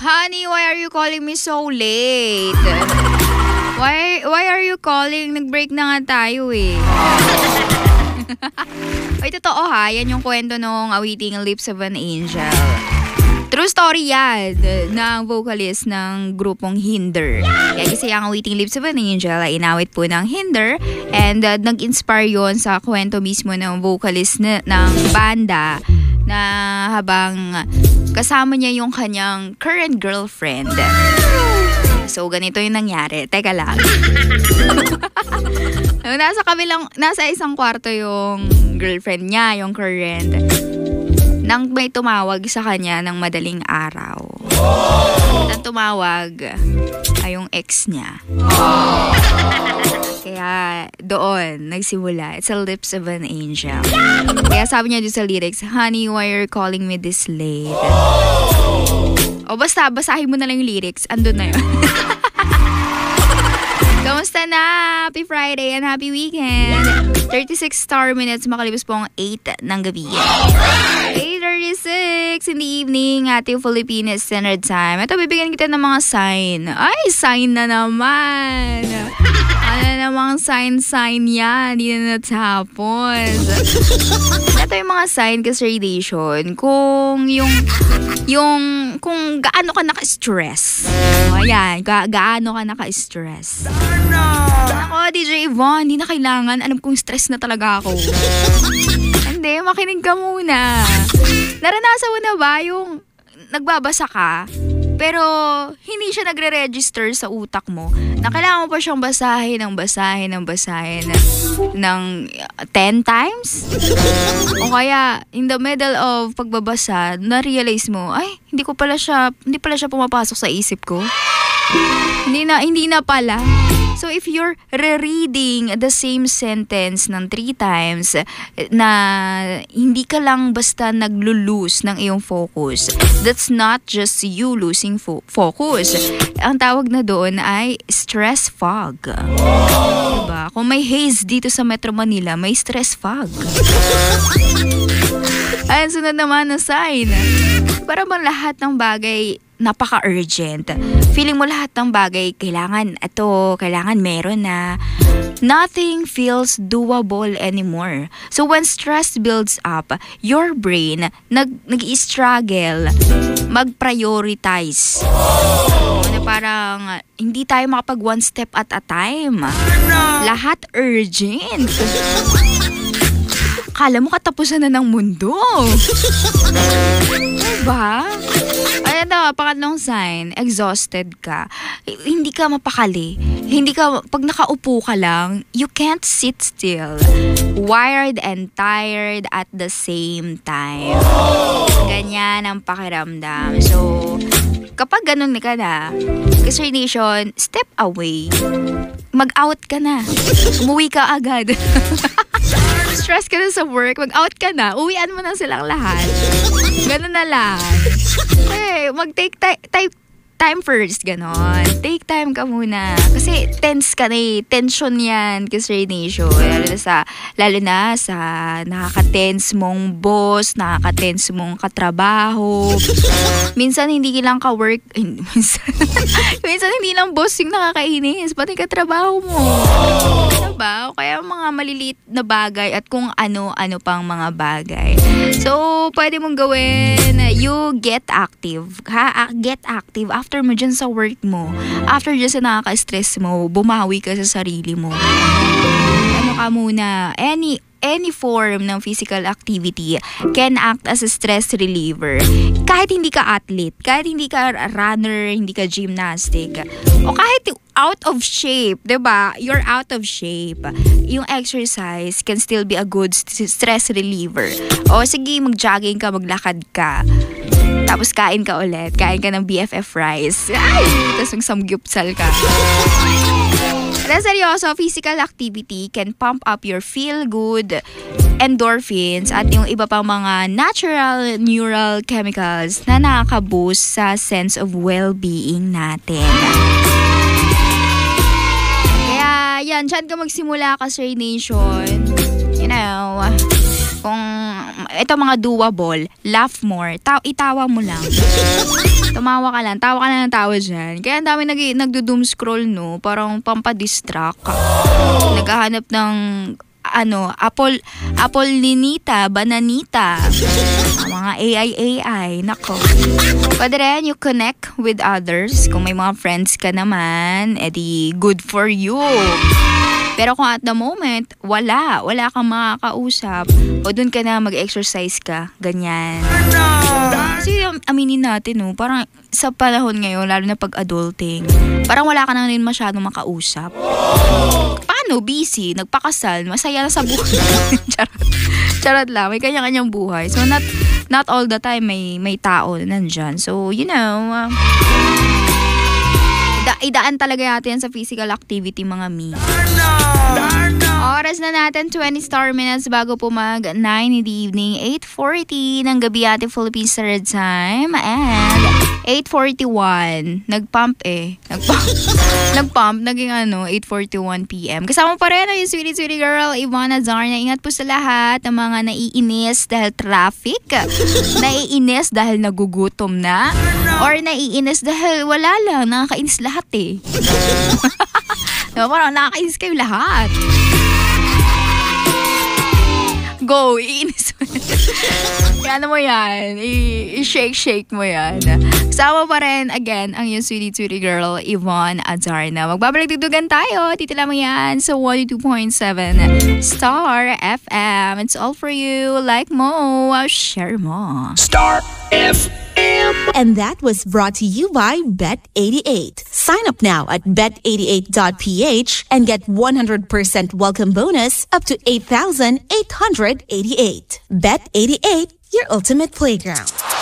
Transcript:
Honey, why are you calling me so late? Why are you calling? Nag-break na nga tayo eh. Ay, totoo ha. Yan yung kwento nung Awiting Lips of an Angel. True story yan ng vocalist ng grupong Hinder. Yan kasi ang Awiting Lips of an Angel ay inawit po ng Hinder and nag-inspire yon sa kwento mismo ng vocalist ng banda na habang kasama niya yung kanyang current girlfriend. So, ganito yung nangyari. Teka lang. Nasa isang kwarto yung girlfriend niya, yung current. Nang may tumawag sa kanya ng madaling araw. Nang tumawag ay yung ex niya. Kaya doon nagsimula. It's a lips of an angel. Kaya sabi niya doon sa lyrics, honey, why are you calling me this late? O basta, basahin mo na lang yung lyrics. Andun na yun. Kamusta na? Happy Friday and happy weekend. 36 star minutes makalipas po ang 8 ng gabi. 8:36 in the evening, ating Philippine Standard Time. Ito, bibigyan kita ng mga sign. Ay, sign na naman. Ano namang sign yan? Hindi na natapos. Ito yung mga sign kasi radiation. Kung gaano ka naka-stress. Ayan, gaano ka naka-stress. Ako, DJ Yvonne, hindi na kailangan. Alam kong stress na talaga ako. Hindi, makinig ka muna. Naranasan mo na ba yung nagbabasa ka, pero hindi siya nagre-register sa utak mo na kailangan mo pa siyang basahin ng 10 times? O kaya, in the middle of pagbabasa, na-realize mo, ay, hindi pala siya pumapasok sa isip ko. Hindi na pala. So, if you're rereading the same sentence ng 3 times, na hindi ka lang basta naglo-lose ng iyong focus, that's not just you losing focus. Ang tawag na doon ay stress fog. Diba? Kung may haze dito sa Metro Manila, may stress fog. Ayan, sunod naman na sign. Para bang lahat ng bagay napaka-urgent. Feeling mo lahat ng bagay, kailangan meron na. Nothing feels doable anymore. So when stress builds up, your brain nag-i-struggle mag-prioritize. Na parang hindi tayo makapag one step at a time. Lahat urgent. Kala mo katapusan na ng mundo. Diba? Ayan daw, pangatlong sign, exhausted ka. Hindi ka mapakali. Pag nakaupo ka lang, you can't sit still. Wired and tired at the same time. Ganyan ang pakiramdam. So, kapag ganun ka na, kasi nation, step away. Mag-out ka na. Umuwi ka agad. Stress ka na sa work, mag-out ka na. Uwian mo na silang lahat. Ganun na lang. Hey, mag-take time first, ganon. Take time ka muna. Kasi tense ka na eh. Tension yan kasi nation. Lalo na sa nakaka-tense mong boss, nakaka-tense mong katrabaho. Minsan hindi lang ka-work. Minsan hindi lang boss yung nakakainis. Pati katrabaho mo. Diba? Kaya mga maliliit na bagay at kung ano-ano pang mga bagay. So, pwede mong gawin, you get active. Get active after mo dyan sa work mo. After dyan sa nakaka-stress mo, bumawi ka sa sarili mo. Ano ka muna, any form ng physical activity can act as a stress reliever. Kahit hindi ka athlete, kahit hindi ka runner, hindi ka gymnastic, o kahit out of shape, diba? You're out of shape. Yung exercise can still be a good stress reliever. O sige, mag-jogging ka, maglakad ka. Tapos kain ka ulit. Kain ka ng BFF rice. Ay! Tapos magsamgyupsal ka. Pero seryoso, physical activity can pump up your feel-good endorphins at yung iba pang mga natural neural chemicals na nakaka-boost sa sense of well-being natin. Kaya yan, dyan ka magsimula ka, Sir Nation. You know, kung ito mga doable, laugh more, itawa mo lang. Ito tumawa ka lang ng tawa dyan. Kaya ang dami nagdo-doom scroll, no? Parang pampadistract. Naghahanap ng apple ninita, bananita, mga AI, nako. Pwede rin, you connect with others. Kung may mga friends ka naman, edi good for you. Pero kung at the moment, wala kang makakausap, o dun ka na mag-exercise ka, ganyan. Kasi aminin natin, no, parang sa panahon ngayon, lalo na pag-adulting, parang wala ka na rin masyadong makausap. Paano? Busy, nagpakasal, masaya na sa buhay. Charot lang, may kanya-kanyang buhay. So, not all the time may tao na nandyan. So, idaan talaga natin sa physical activity, mga mi. Oras na natin, 20 minutes bago po mag 9 in the evening, 8:40 ng gabi ating Philippine Standard Time. And 8:41, nagpump, naging 8:41 p.m. Kasama pa rin yung sweetie girl, Ivana Zarna. Ingat po sa lahat ng mga naiinis dahil traffic, naiinis dahil nagugutom na, or naiinis dahil wala lang, nakakainis lahat eh. Diba, parang nakakainis kayo lahat. Go, iinis mo. Ano mo yan? I-shake mo yan. Kasama pa rin, again, ang yung sweetie girl, Yvonne Azarna. Magbabalik dugtugan tayo. Dito lang mo yan sa 102.7 Star FM. It's all for you. Like mo, share mo. Star FM. And that was brought to you by Bet88. Sign up now at bet88.ph and get 100% welcome bonus up to 8,888. Bet88, your ultimate playground.